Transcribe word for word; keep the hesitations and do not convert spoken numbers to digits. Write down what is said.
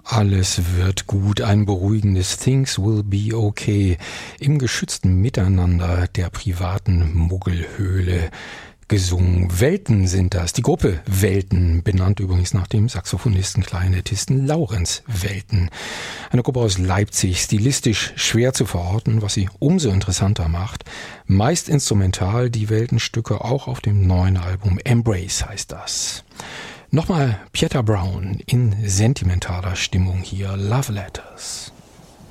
Alles wird gut, ein beruhigendes Things will be okay im geschützten Miteinander der privaten Muggelhöhle gesungen. Welten sind das. Die Gruppe Welten, benannt übrigens nach dem Saxophonisten, Klarinettisten Laurenz Welten. Eine Gruppe aus Leipzig, stilistisch schwer zu verorten, was sie umso interessanter macht. Meist instrumental, die Weltenstücke auch auf dem neuen Album Embrace heißt das. Nochmal Pieta Brown in sentimentaler Stimmung hier, Love Letters.